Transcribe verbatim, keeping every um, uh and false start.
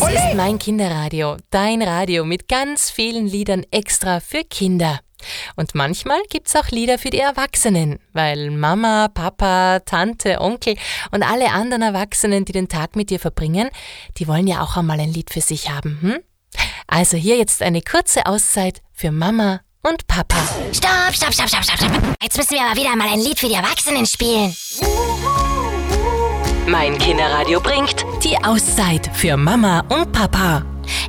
ist mein Kinderradio, dein Radio mit ganz vielen Liedern extra für Kinder. Und manchmal gibt's auch Lieder für die Erwachsenen, weil Mama, Papa, Tante, Onkel und alle anderen Erwachsenen, die den Tag mit dir verbringen, die wollen ja auch einmal ein Lied für sich haben. Hm? Also hier jetzt eine kurze Auszeit für Mama und Papa. Stopp, stopp, stopp, stopp, stopp, stopp. Jetzt müssen wir aber wieder mal ein Lied für die Erwachsenen spielen. Mein Kinderradio bringt die Auszeit für Mama und Papa.